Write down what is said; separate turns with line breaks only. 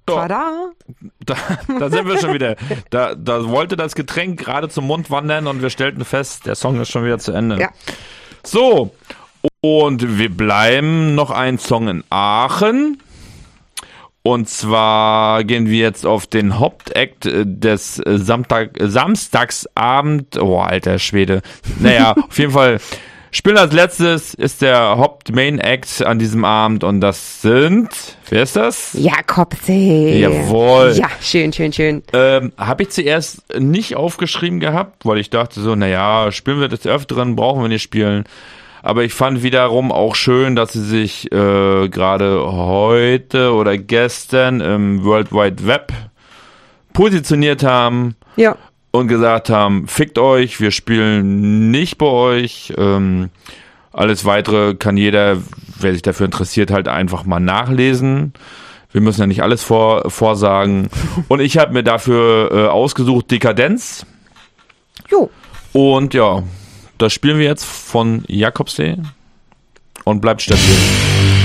Tada!
Da sind wir schon wieder. Da wollte das Getränk gerade zum Mund wandern und wir stellten fest, der Song ist schon wieder zu Ende.
Ja.
So, und wir bleiben noch einen Song in Aachen. Und zwar gehen wir jetzt auf den Hauptakt des Samstagsabend. Oh, alter Schwede. Naja, auf jeden Fall. Spielen als letztes ist der Haupt-Main-Act an diesem Abend und das sind, wer ist das?
Jakobsee.
Jawohl.
Ja, schön.
Habe ich zuerst nicht aufgeschrieben gehabt, weil ich dachte so, naja, spielen wir des Öfteren, brauchen wir nicht spielen. Aber ich fand wiederum auch schön, dass sie sich gerade heute oder gestern im World Wide Web positioniert haben.
Ja.
Und gesagt haben, fickt euch, wir spielen nicht bei euch. Alles Weitere kann jeder, wer sich dafür interessiert, halt einfach mal nachlesen. Wir müssen ja nicht alles vorsagen. Und ich habe mir dafür ausgesucht Dekadenz.
Jo.
Und ja, das spielen wir jetzt von Jakobsee und bleibt stabil.